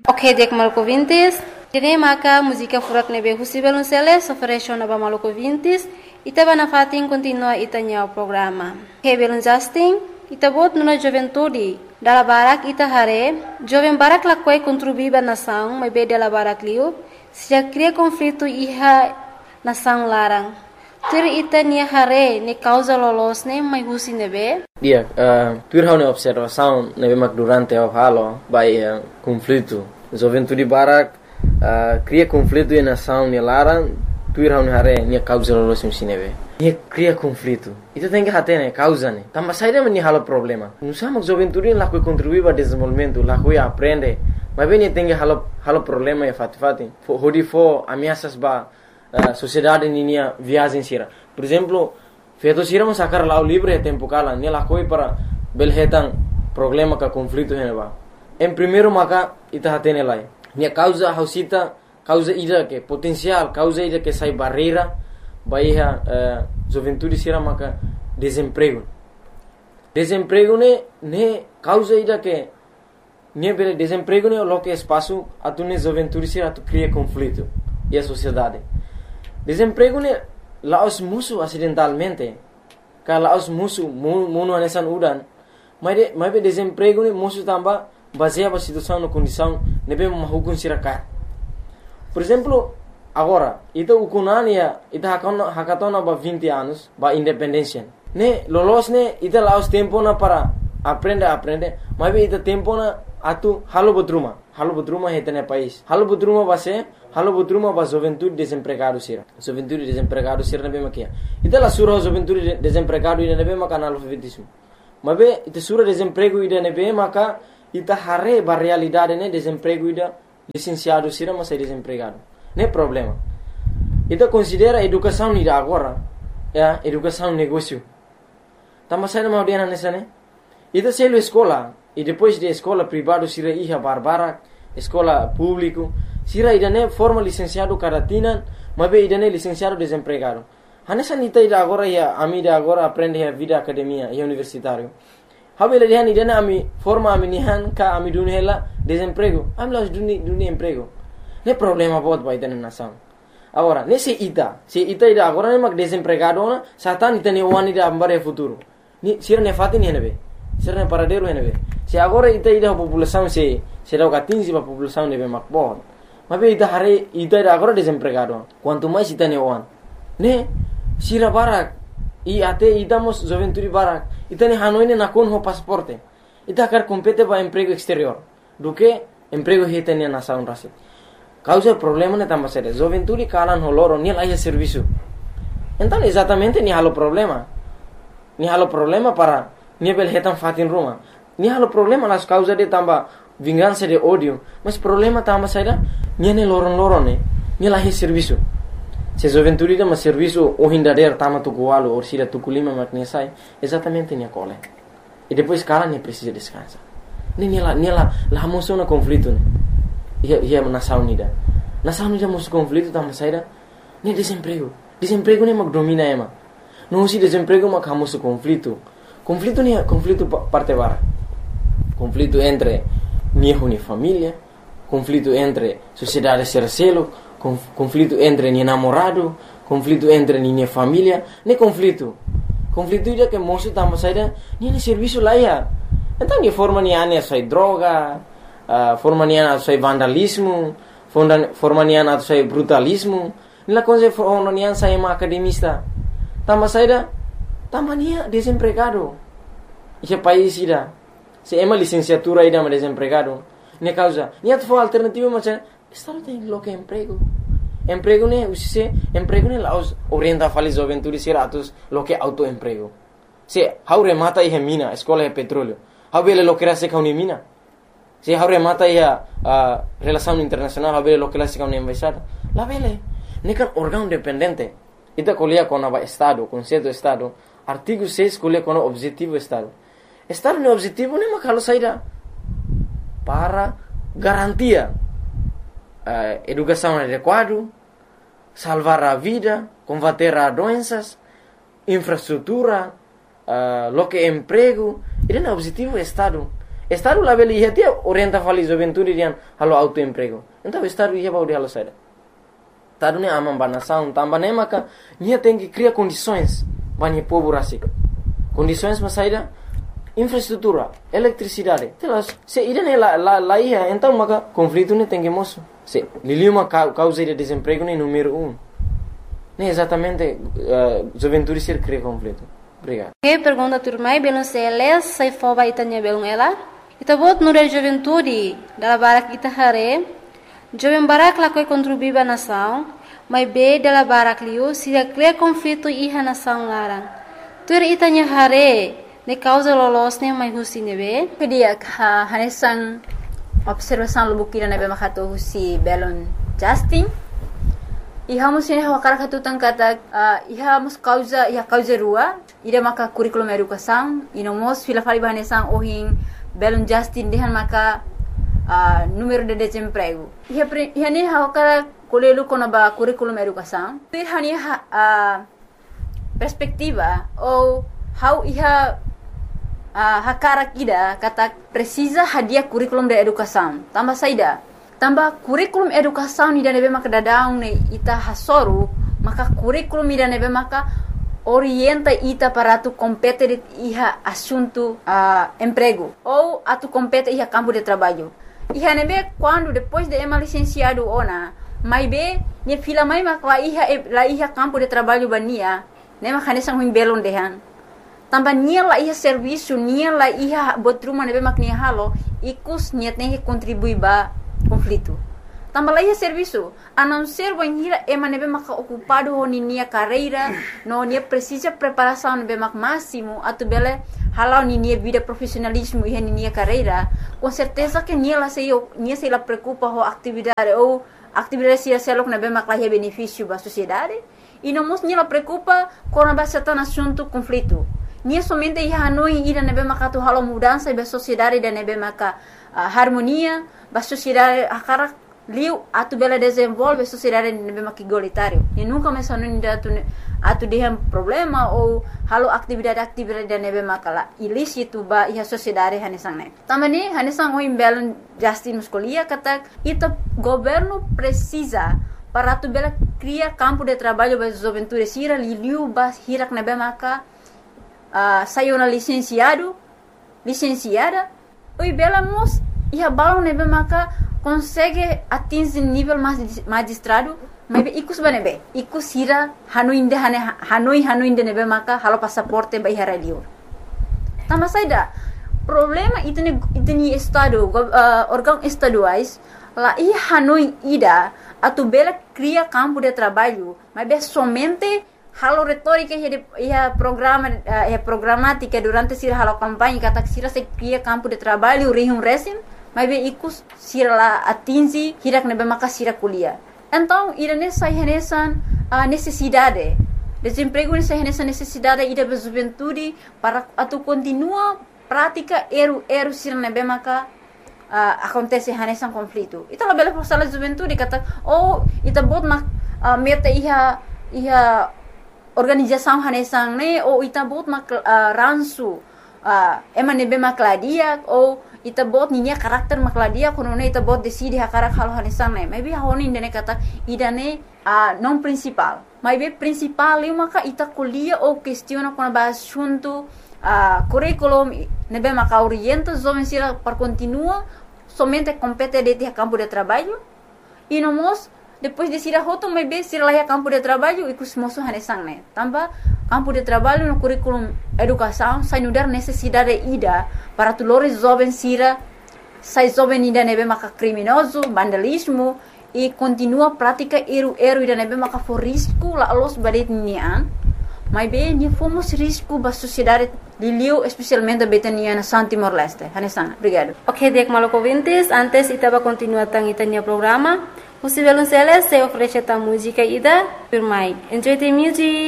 Ok, dek Maluco Vintes. Dene maka música furak nebe husi belunceles ofereció naba Maluco Vintes. Ita bana fatin continua itanya o programa. Ok, belun Justin. Ita bot nuna juventude. Dala barak ita hare. Joven barak lakwai contribuiba nação, mas be dala barak liu. Se cria conflito iha nação larang. Tur ita nia hare ni causa lolos ne mai husi nebe. Dia, tur hau ne observação nebe mak durante o halo by conflito. Juventude barak cria conflito e nação ne larang. Tur hau ne hare ni causa lolos ne nebe. Ni cria conflito. Ita tem que hatene causa ne. Tamba saída ni halo problema. Não sama juventude lá que contribui para desenvolvimento, lá que aprende. Mas bem ni tem que halo problema e fati. Hodi fo ameaças ba sociedade ninia viagem sira. Por exemplo, feito sira mo sacar lá o livre e tempo kala, ni lá coi para belhetan problema ka conflito heneba. Em primeiro maka ita hatene lá. Ni causa hausita, causa ida que potencial, causa ida que sai barreira, baia juventude sira maka desemprego. Desemprego ne causa ida que ne bele desemprego ne lo que espaço atune juventude sira tu cria conflito e a sociedade. Desemprego ne laos musuh acidentalmente. Kalau laos musuh munu anesan udan. Mas be desemprego ne musuh tamba baseado na situação na condição nebe mahukun sirakat. Por exemplo, agora, ita ukunania ita hakatona ba 20 anos ba independência. Ne lolos ne ita laos tempo na para aprende, mas be ita tempo na atu halo bodruma hetene país. Halo bodruma ba juventude desempregado sira. Juventude desempregado sira nebe makia. Ita la sura juventude desempregado ida nebe maka analfabetismo. Mabe ita sura desemprego ida nebe maka ita hare ba realidade ne desemprego ida licenciado sira mas desempregado. Ne problema. Ita considera educação ida agora, educação negócio. Tama sai na maudiana nessa ne. Ita selo escola e depois de escola privado sira iha barbara, escola público, sira idane forma licenciado caratina, mabe idane licenciado desempregado. Hanessa nita ida agora ia amida agora aprende a vida academia e universitário. Habele dihan idane ami forma ami nihan ka ami dunhela desemprego. Amlas duni emprego. Ne problema bot ba idane nação. Agora, se ita ida agora ne mag desempregado na satan ita ne wani da ambare futuro. Ni sira ne fatin henebe. Sira ne paradero henebe. Se agora ita ida população se dá catinzi ba população nebe makbot. Mas ita hare ita ida agora desempregado. Quanto mais ita ne wan. Ne sira barak e até idamos juventude barak. Ita ne hanoi ne nakon ho pasaporte. Ita quer compete ba emprego exterior. Do que emprego hita ne nação rasi. Causa problema ne tamba sere. Juventude kalan ho loro ni laia serviço. Então exatamente ni halo problema. Ni halo problema para ni bel hetan fatin Roma. Ni halo problema las causa de tamba vingança de ódio, mas problema tamba saída ni ne loron ne ni lahi serviço. Se juventude de mas serviço o hindader tama tu gualo ou sira tu kulima makne sai, exatamente ni cole. E depois cara ne precisa descansar. Ni la moção na conflito ne. Ia nação unida. Nação unida moção conflito tamba saída ni desemprego. Desemprego ne mag domina ema. Não se desemprego mag hamoso conflito. Conflito ni conflito parte bara. Conflito entre ni família, conflito entre sociedade sercelo, conflito entre ni namorado, conflito entre ni família, ne conflito. Conflito ida que moço tamba saída ni serviço lá ia. Então ni forma ni ane sai droga, forma ni ane sai vandalismo, forma ni ane sai brutalismo, ni la coisa forma ni ane sai uma academista. Tamba saída tamba ni desempregado. Esse país ida se ema licenciatura ida ma desempregado. Ne causa, ni atfo alternativa mas estado tem lo que emprego. Emprego ne usise emprego ne laos orienta fali juventude siratus lo que autoemprego. Se haure mata e mina, escola e petróleo. Habele lo que era se kauni mina. Se haure mata e relação internacional, habele lo que era se kauni embaixada. La vele, ne kan órgão dependente. Ita colia com a estado, conceito estado. Artigo 6 colia com o objetivo estado. Estado no objetivo ne makalo saída para garantia educação adequada, salvar a vida, combater as doenças, infraestrutura, lo que emprego. Ele é o objetivo do Estado. Estado lá beli ia tia orienta fali juventude dian halo autoemprego. Então estado ia bau de halo saida. Estado ne amam banação, tambah ne maka nia tem que criar condições bani povo rasik. Condições mas saida infraestrutura, eletricidade. Telas, se ida ne lá ia, então maka conflito ne tem que moço. Se liliu uma causa de desemprego ne número 1. Ne exatamente juventude ser cria conflito. Obrigado. Que pergunta turmai belum seles sai foba itanya belum ela. Ita bot nura juventude dala barak ita hare. Jovem barak lakoi contribuiba nação, mas be dala barak liu sida cria conflito iha nação larang. Tur itanya hare ne causa lolosne mai husi nebe. Kedia hanesang observação lubukira nebe makato husi belon Justin. Iha musine hawakara katutang kata iha mus causa rua ida maka curriculum educação ino mos fila fali bahanesang ohin belon Justin dehan maka número de desemprego. Iha ni hawakara kolelu konaba curriculum educação. Iha ni perspectiva ou how iha hakara kida kata precisa hadiah curriculum de educação. Tambah saida. Tambah kurikulum educação ni nebe maka dadaung ne ita hasoru maka kurikulum ni nebe maka orienta ita para tu compete iha assunto emprego ou atu compete iha campo de trabalho. Iha nebe quando depois de ema licenciado ona mai be ni fila mai maka la iha campo de trabalho bania ne maka nesang huing belon dehan. Tambah nia la iha serviço nia la iha botruma nebe mak nia halo ikus niat ne contribui ba conflito. Tambah lagi serviço, a não ser banhira ema nebe maka ocupado ho ni nia carreira, no nia precisa preparação nebe mak máximo, atu bele halau ni nia vida profissionalismo e ni nia carreira, com certeza que nia se la preocupa ho atividade ou atividade se selok nebe mak lahi benefício ba sociedade, e não mos nia la preocupa com a bastante assunto conflito. Nia somente ia hanoi ida nebe maka tu halau mudança ba sociedade da nebe maka harmonia ba sociedade akara liu atu bela desenvolve sociedade nebe maka igualitário e nunca mais anu atu dehem problema ou halo atividade da nebe maka la ilícito ba ia sociedade hanesang ne tamani hanesang o imbelon Justin muscolia kata ita governo precisa para atu bela cria campo de trabalho ba juventude sira liu ba hirak nebe maka saiu na licenciada oi bela mos ia balon nebe maka consegue atingir nível magistrado mas ikus banebe ikus hira hanoi inde nebe maka halo passaporte ba ihara liur tama saida problema itni estado órgão estaduais lá i hanoi ida atu bela cria campo de trabalho mas somente halo retórica ia programática durante sira halo campanha kata sira se cria campo de trabalho rihum resim mas ikus sira la atingi hirak nebe maka sira kuliah. Então irane sai renesan necessidade desemprego nessa necessidade ida ba juventude para atu continua prática eru sira nebe maka acontece hanesan conflito. Ita la bela força la juventude kata ita bot meta iha organização hanesang ne ou ita bot ransu ema nebe makladia ou ita bot ninya karakter makladia kono ne ita bot decide hakarak halo hanesang ne maybe honi ndene kata idane non principal maybe principal li maka ita kuliah ou questiona kono ba assunto curriculum nebe maka orienta jovem sira para continua somente compete de campo de trabalho e nomos depois de sira hoto maybe sira lá campo de trabalho e kusmoso hanesang ne tambah campo de trabalho no curriculum educação sai nudar necessidade ida para tulores jovem sira sai jovem ida nebe maka criminoso vandalismo e continua prática eru ida nebe maka for risco la los badet nian mas bem ni fomos risco ba sociedade liliu especialmente betania na San Timor Leste hanesang obrigado. Ok, dek maloko vintes antes itaba continua tang itanya programa. Você vai lançar se oferece a música ida, por mais. Enjoy the music.